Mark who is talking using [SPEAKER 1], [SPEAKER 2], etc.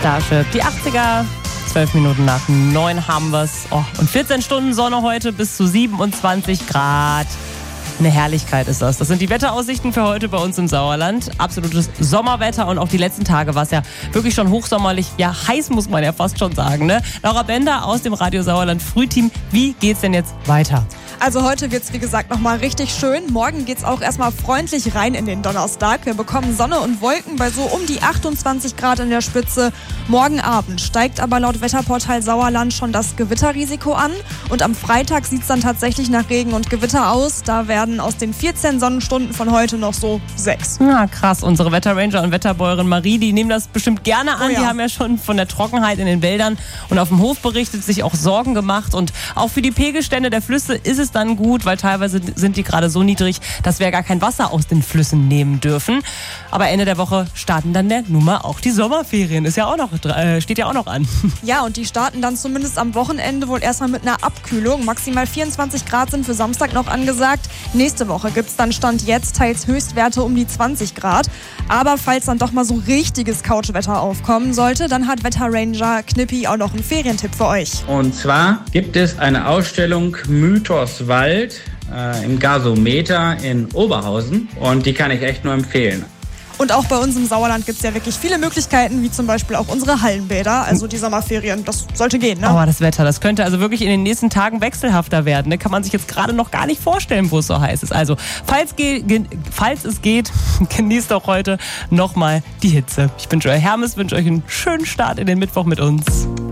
[SPEAKER 1] Starship. Die 80er, 12 Minuten nach 9 haben wir's. Oh, und 14 Stunden Sonne heute bis zu 27 Grad. Eine Herrlichkeit ist das. Das sind die Wetteraussichten für heute bei uns im Sauerland. Absolutes Sommerwetter und auch die letzten Tage war es ja wirklich schon hochsommerlich. Ja, heiß muss man ja fast schon sagen, ne? Laura Bender aus dem Radio Sauerland Frühteam. Wie geht's denn jetzt weiter?
[SPEAKER 2] Also heute wird's wie gesagt nochmal richtig schön. Morgen geht's auch erstmal freundlich rein in den Donnerstag. Wir bekommen Sonne und Wolken bei so um die 28 Grad in der Spitze. Morgen Abend steigt aber laut Wetterportal Sauerland schon das Gewitterrisiko an. Und am Freitag sieht's dann tatsächlich nach Regen und Gewitter aus. Da werden aus den 14 Sonnenstunden von heute noch so 6.
[SPEAKER 1] Ja, krass. Unsere Wetterranger und Wetterbäuerin Marie, die nehmen das bestimmt gerne an.
[SPEAKER 2] Oh ja.
[SPEAKER 1] Die haben ja schon von der Trockenheit in den Wäldern und auf dem Hof berichtet, sich auch Sorgen gemacht. Und auch für die Pegelstände der Flüsse ist es dann gut, weil teilweise sind die gerade so niedrig, dass wir gar kein Wasser aus den Flüssen nehmen dürfen. Aber Ende der Woche starten dann nun mal auch die Sommerferien. Ist ja auch noch, steht ja auch noch an.
[SPEAKER 2] Ja, und die starten dann zumindest am Wochenende wohl erstmal mit einer Abkühlung. Maximal 24 Grad sind für Samstag noch angesagt. Nächste Woche gibt's dann Stand jetzt teils Höchstwerte um die 20 Grad. Aber falls dann doch mal so richtiges Couchwetter aufkommen sollte, dann hat Wetterranger Knippi auch noch einen Ferientipp für euch.
[SPEAKER 3] Und zwar gibt es eine Ausstellung Mythos Wald im Gasometer in Oberhausen und die kann ich echt nur empfehlen.
[SPEAKER 2] Und auch bei uns im Sauerland gibt es ja wirklich viele Möglichkeiten, wie zum Beispiel auch unsere Hallenbäder, also die Sommerferien. Das sollte gehen, ne?
[SPEAKER 1] Aber das Wetter, das könnte also wirklich in den nächsten Tagen wechselhafter werden. Ne? Kann man sich jetzt gerade noch gar nicht vorstellen, wo es so heiß ist. Also, falls es geht, genießt auch heute nochmal die Hitze. Ich wünsche euch einen schönen Start in den Mittwoch mit uns.